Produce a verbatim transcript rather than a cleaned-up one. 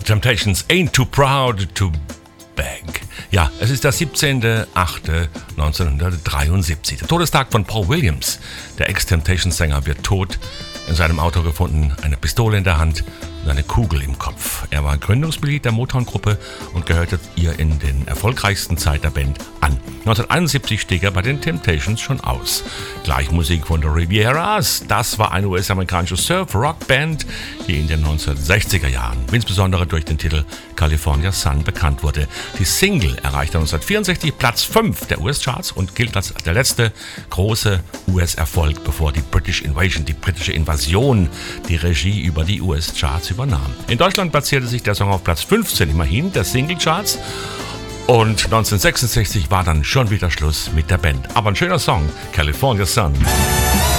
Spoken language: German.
Temptations, Ain't Too Proud to Beg. Ja, es ist der siebzehnter achter neunzehnhundertdreiundsiebzig. Der Todestag von Paul Williams. Der Ex-Temptations-Sänger wird tot, in seinem Auto gefunden, eine Pistole in der Hand und eine Kugel im Kopf. Er war Gründungsmitglied der Motown-Gruppe und gehörte ihr in den erfolgreichsten Zeit der Band an. neunzehnhunderteinundsiebzig stieg er bei den Temptations schon aus. Gleich Musik von The Rivieras. Das war eine U S-amerikanische Surf-Rock-Band, die in den neunzehnhundertsechziger Jahren insbesondere durch den Titel California Sun bekannt wurde. Die Single erreichte neunzehnhundertvierundsechzig Platz fünf der U S-Charts und gilt als der letzte große U S-Erfolg, bevor die British Invasion, die britische Invasion, die Regie über die U S-Charts übernahm. In Deutschland platzierte sich der Song auf Platz fünfzehn immerhin der Single-Charts. Und neunzehnhundertsechsundsechzig war dann schon wieder Schluss mit der Band. Aber ein schöner Song, California Sun.